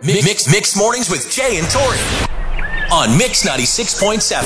Mix mornings with Jay and Tori on Mix 96.7.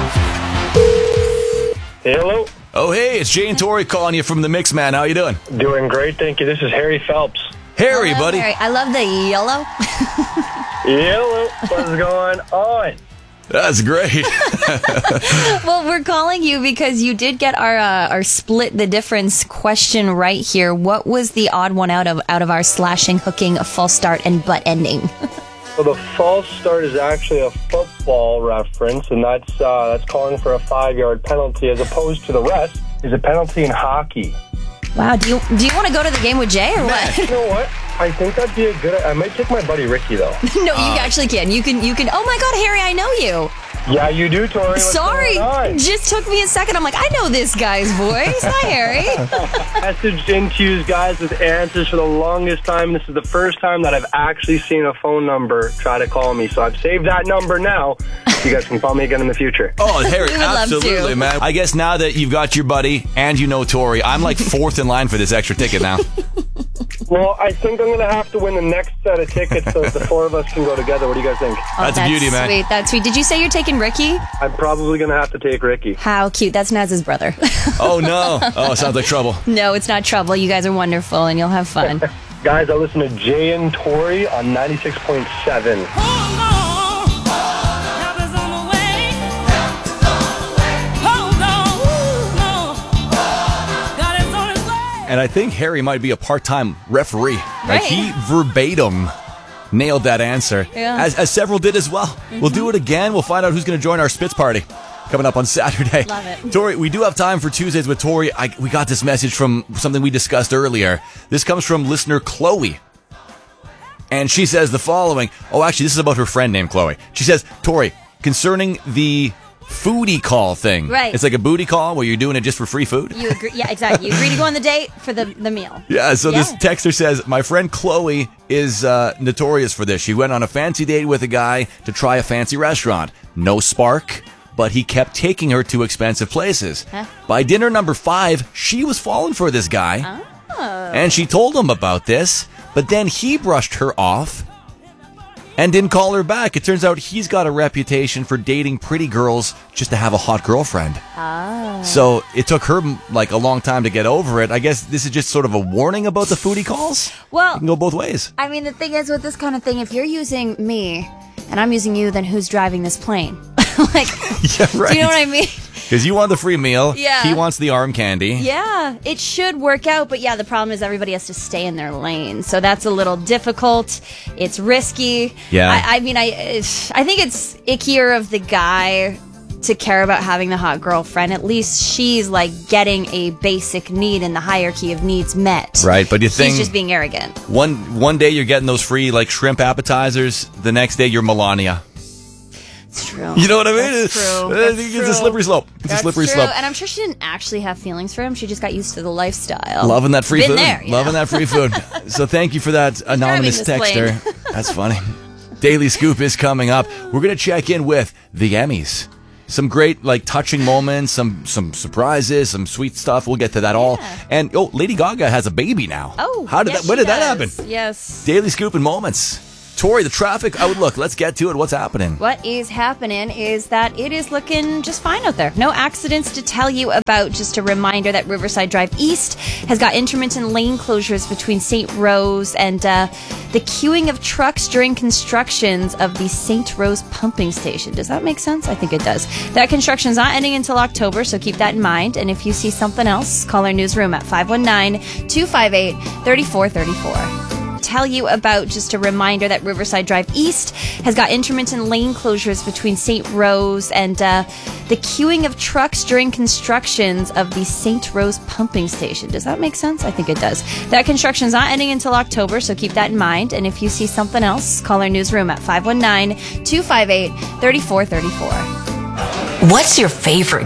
Hello. Oh, hey, it's Jay and Tori calling you from the Mix, man. How you doing? Doing great, thank you. This is Harry Phelps. Harry, Hello, buddy. Harry. I love the yellow. Hello. What's going on? That's great. Well, we're calling you because you did get our split the difference question right here. What was the odd one out of our slashing, hooking, a false start, and butt ending? Well, the false start is actually a football reference, and that's calling for a 5-yard penalty, as opposed to the rest is a penalty in hockey. Wow, do you want to go to the game with Jay or what? You know what? I think that'd be a good. I might take my buddy Ricky though. No, you actually can. You can. Oh my God, Harry, I know you. Yeah, you do, Tori. What's Sorry, going on? just took me a second. I'm like, I know this guy's voice. Hi, Harry. Messaged into you guys with answers for the longest time. This is the first time that I've actually seen a phone number try to call me, so I've saved that number now. You guys can call me again in the future. Oh, Harry, We would love absolutely, to. man. I guess now that you've got your buddy and you know Tori, I'm like fourth in line for this extra ticket now. Well, I think I'm going to have to win the next set of tickets so that the four of us can go together. What do you guys think? Oh, That's beauty, man. Sweet. That's sweet. Did you say you're taking Ricky? I'm probably going to have to take Ricky. How cute. That's Naz's brother. Oh, no. Oh, sounds like trouble. No, it's not trouble. You guys are wonderful and you'll have fun. Guys, I listen to Jay and Tori on 96.7. And I think Harry might be a part-time referee. Right. Like he verbatim nailed that answer, Yeah. as several did as well. We'll do it again. We'll find out who's going to join our Spitz party coming up on Saturday. Love it. Tori, we do have time for Tuesdays with Tori. We got this message from something we discussed earlier. This comes from listener Chloe. And she says the following. Oh, actually, this is about her friend named Chloe. She says, Tori, concerning the foodie call thing. Right. It's like a booty call where you're doing it just for free food. You agree? Yeah, exactly. You agree to go on the date for the meal. Yeah, so this Yeah. texter says, my friend Chloe is notorious for this. She went on a fancy date with a guy to try a fancy restaurant. No spark, but he kept taking her to expensive places. Huh? By dinner number 5, she was falling for this guy. Oh. And she told him about this, but then he brushed her off and didn't call her back. It turns out he's got a reputation for dating pretty girls just to have a hot girlfriend. Oh. So it took her like a long time to get over it. I guess this is just sort of a warning about the foodie calls. Well, It can go both ways. I mean, the thing is with this kind of thing, if you're using me and I'm using you, then who's driving this plane? Like, Yeah, right. do you know what I mean? Because you want the free meal. Yeah. He wants the arm candy. Yeah, it should work out, but yeah, the problem is everybody has to stay in their lane, so that's a little difficult. It's risky. Yeah. I mean, I think it's ickier of the guy to care about having the hot girlfriend. At least she's like getting a basic need in the hierarchy of needs met. Right, but you think he's just being arrogant. one day you're getting those free like shrimp appetizers. The next day you're Melania. It's true. You know what I mean? That's true. It's a slippery slope. It's a slippery true. slope. And I'm sure she didn't actually have feelings for him. She just got used to the lifestyle. Loving that free Been food. there, you Loving know? that free food. So thank you for that anonymous driving this texter. That's funny. Daily Scoop is coming up. We're going to check in with the Emmys. Some great, like, touching moments, some surprises, some sweet stuff. We'll get to that all. And, Lady Gaga has a baby now. Oh, When did that happen? Yes. Daily Scoop in moments. Tori, the traffic outlook. Let's get to it. What's happening? What is happening is that it is looking just fine out there. No accidents to tell you about. Just a reminder that Riverside Drive East has got intermittent lane closures between St. Rose and the queuing of trucks during constructions of the St. Rose pumping station. Does that make sense? I think it does. That construction's not ending until October, so keep that in mind. And if you see something else, call our newsroom at 519-258-3434. Tell you about just a reminder that Riverside Drive East has got intermittent lane closures between St. Rose and the queuing of trucks during constructions of the St. Rose pumping station. Does that make sense? I think it does. That construction's not ending until October, so keep that in mind. And if you see something else, call our newsroom at 519-258-3434. What's your favorite